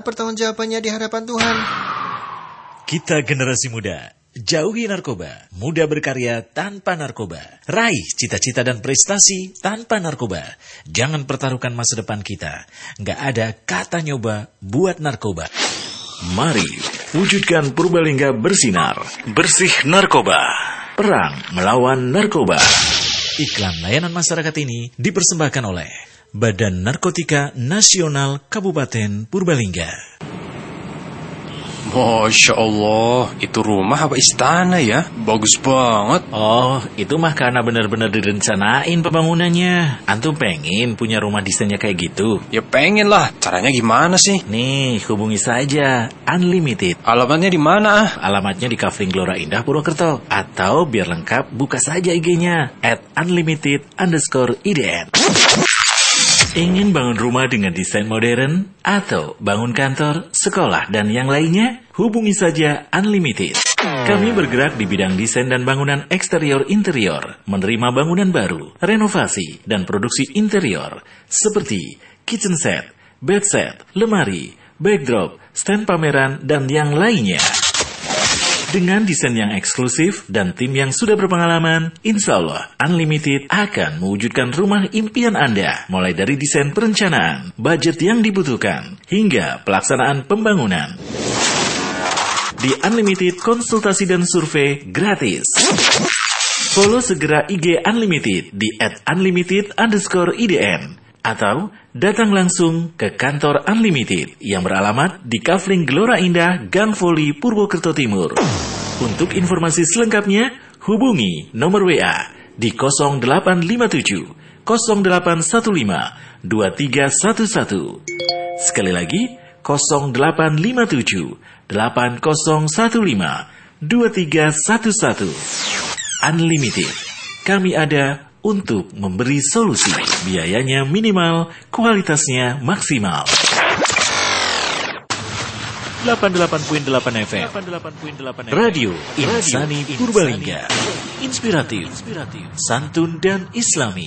pertanggungjawabannya di hadapan Tuhan. Kita generasi muda, jauhi narkoba, muda berkarya tanpa narkoba, raih cita-cita dan prestasi tanpa narkoba. Jangan pertaruhkan masa depan kita. Nggak ada kata nyoba buat narkoba. Mari wujudkan Purbalingga bersinar, bersih narkoba, perang melawan narkoba. Iklan layanan masyarakat ini dipersembahkan oleh Badan Narkotika Nasional Kabupaten Purbalingga. Masya Allah, itu rumah apa istana ya? Bagus banget. Oh, itu mah karena benar-benar direncanain pembangunannya. Antum pengen punya rumah desainnya kayak gitu? Ya pengen lah, caranya gimana sih? Nih, hubungi saja Unlimited. Alamatnya di mana? Alamatnya di Kafling Gelora Indah, Purwokerto. Atau biar lengkap, buka saja IG-nya @unlimited_idn. Ingin bangun rumah dengan desain modern? Atau bangun kantor, sekolah, dan yang lainnya? Hubungi saja Unlimited. Kami bergerak di bidang desain dan bangunan eksterior-interior, menerima bangunan baru, renovasi, dan produksi interior, seperti kitchen set, bed set, lemari, backdrop, stand pameran, dan yang lainnya. Dengan desain yang eksklusif dan tim yang sudah berpengalaman, insya Allah Unlimited akan mewujudkan rumah impian Anda. Mulai dari desain perencanaan, budget yang dibutuhkan, hingga pelaksanaan pembangunan. Di Unlimited, konsultasi dan survei gratis. Follow segera IG Unlimited di @unlimited_idn. Atau datang langsung ke kantor Unlimited yang beralamat di Kafling Gelora Indah, Gang Voli, Purwokerto Timur. Untuk informasi selengkapnya, hubungi nomor WA di 0857 0815 2311. Sekali lagi, 0857 8015 2311. Unlimited. Kami ada untuk memberi solusi. Biayanya minimal, kualitasnya maksimal. 88.8 FM Radio Insani Purbalingga. Inspiratif, santun dan islami.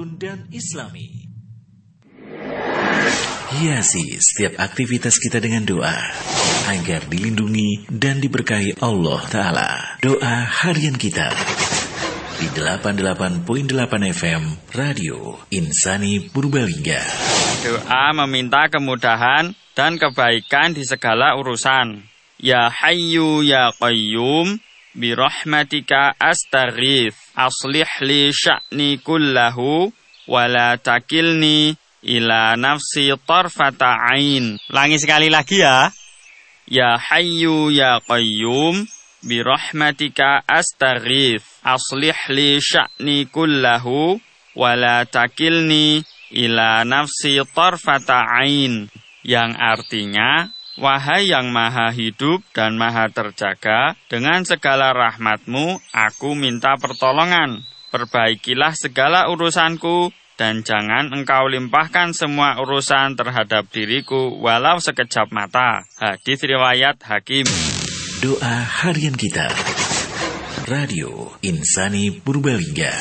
Hiasi setiap aktivitas kita dengan doa agar dilindungi dan diberkahi Allah Ta'ala. Doa harian kita di 88.8 FM Radio Insani Purbalingga. Doa meminta kemudahan dan kebaikan di segala urusan. Ya Hayyu Ya Qayyum birahmatika astaghith aslih li sya'ni kullahu wa la takilni ila nafsi tarfata ain. Ulangi sekali lagi ya. Ya Hayyu Ya Qayyum birahmatika astaghith aslih li sya'ni kullahu wa la takilni ila nafsi tarfata ain, yang artinya, wahai yang maha hidup dan maha terjaga, dengan segala rahmatmu aku minta pertolongan, perbaikilah segala urusanku dan jangan engkau limpahkan semua urusan terhadap diriku walau sekejap mata. Hadis riwayat Hakim. Doa harian kita. Radio Insani Purbalingga.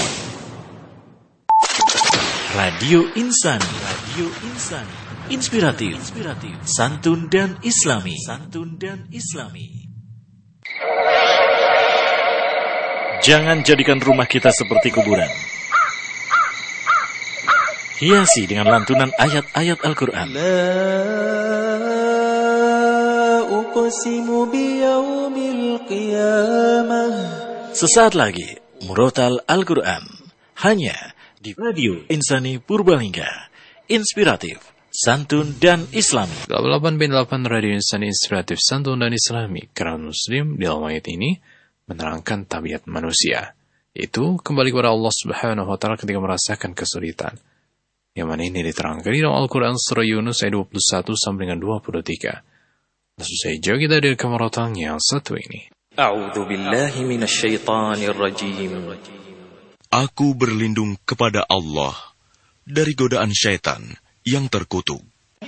Radio Insani. Inspiratif, santun dan islami. Jangan jadikan rumah kita seperti kuburan. Hiasi dengan lantunan ayat-ayat Al-Quran. Sesaat lagi, Murotal Al-Quran. Hanya di Radio Insani Purbalingga. Inspiratif, santun dan islami. 88.8 Radio Insani Inspiratif, santun dan islami. Karena Muslim di dalam ayat ini menerangkan tabiat manusia. Itu kembali kepada Allah Subhanahu wa Ta'ala ketika merasakan kesulitan. Yang mana ini diterangkan di dalam Al-Quran surah Yunus ayat 21 sampai dengan 23. Langsung saja kita dari kemaratan yang satu ini. A'udzu billahi minasyaitonir rajim. Aku berlindung kepada Allah dari godaan syaitan yang terkutuk.